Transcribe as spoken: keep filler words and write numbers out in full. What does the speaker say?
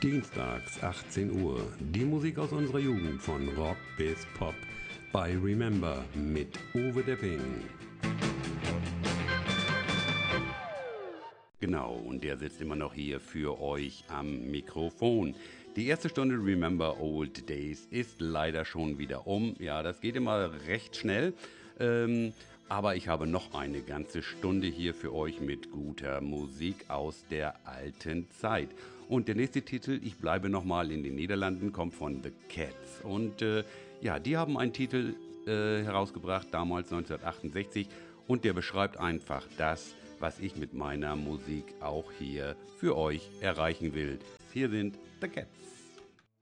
Dienstags achtzehn Uhr. Die Musik aus unserer Jugend von Rock bis Pop bei Remember mit Uwe Depping. Genau, und der sitzt immer noch hier für euch am Mikrofon. Die erste Stunde Remember Old Days ist leider schon wieder um. Ja, das geht immer recht schnell. Ähm, aber ich habe noch eine ganze Stunde hier für euch mit guter Musik aus der alten Zeit. Und der nächste Titel, ich bleibe nochmal in den Niederlanden, kommt von The Cats. Und äh, ja, die haben einen Titel äh, herausgebracht, damals neunzehnhundertachtundsechzig. Und der beschreibt einfach das, was ich mit meiner Musik auch hier für euch erreichen will. Hier sind The Cats.